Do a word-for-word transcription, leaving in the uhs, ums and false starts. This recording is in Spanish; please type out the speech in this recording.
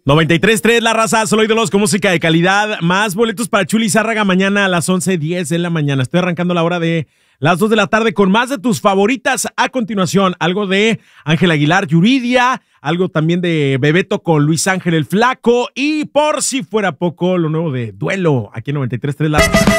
noventa y tres punto tres La Raza, solo ídolos con música de calidad. Más boletos para Chuli Zárraga mañana a las once diez de la mañana. Estoy arrancando la hora de las dos de la tarde con más de tus favoritas. A continuación, algo de Ángel Aguilar, Yuridia, algo también de Bebeto con Luis Ángel el Flaco y por si fuera poco, lo nuevo de Duelo aquí en noventa y tres punto tres La